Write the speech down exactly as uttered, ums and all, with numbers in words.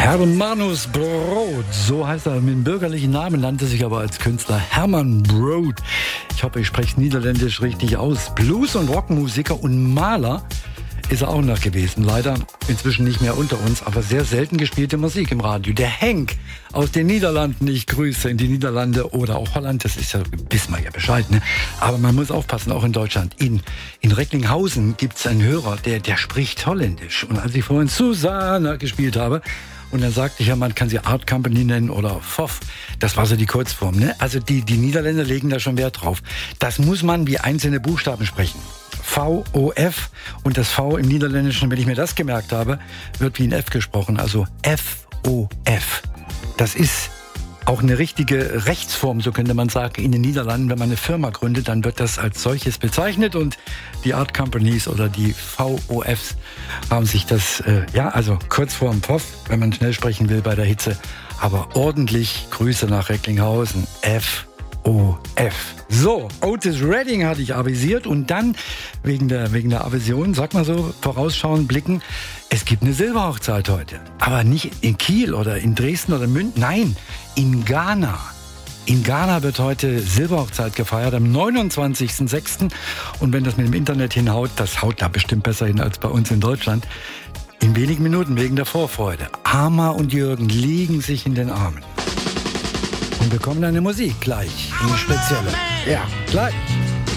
Hermanus Brood, so heißt er mit dem bürgerlichen Namen, nannte sich aber als Künstler Herman Brood. Ich hoffe, ich spreche es niederländisch richtig aus. Blues- und Rockmusiker und Maler ist er auch noch gewesen. Leider inzwischen nicht mehr unter uns, aber sehr selten gespielte Musik im Radio. Der Henk aus den Niederlanden, ich grüße in die Niederlande oder auch Holland, das ist ja, wissen wir ja Bescheid, ne? Aber man muss aufpassen, auch in Deutschland. In, in Recklinghausen gibt es einen Hörer, der, der spricht Holländisch. Und als ich vorhin Susanna gespielt habe, und dann sagte ich ja, man kann sie Art Company nennen oder F O F. Das war so die Kurzform, ne? Also die, die Niederländer legen da schon Wert drauf. Das muss man wie einzelne Buchstaben sprechen. V O F und das V im Niederländischen, wenn ich mir das gemerkt habe, wird wie ein F gesprochen, also F O F. Das ist auch eine richtige Rechtsform, so könnte man sagen, in den Niederlanden. Wenn man eine Firma gründet, dann wird das als solches bezeichnet und die Art Companies oder die V O Fs haben sich das, äh, ja, also Kurzform F O F, wenn man schnell sprechen will bei der Hitze, aber ordentlich Grüße nach Recklinghausen, F O F. So, Otis Redding hatte ich avisiert und dann wegen der, wegen der Avision, sag mal so, vorausschauen, blicken, es gibt eine Silberhochzeit heute. Aber nicht in Kiel oder in Dresden oder München, nein, in Ghana. In Ghana wird heute Silberhochzeit gefeiert, am neunundzwanzigsten sechsten Und wenn das mit dem Internet hinhaut, das haut da bestimmt besser hin als bei uns in Deutschland, in wenigen Minuten wegen der Vorfreude. Ama und Jürgen liegen sich in den Armen. Und bekommen eine Musik gleich, eine spezielle. Ja, gleich.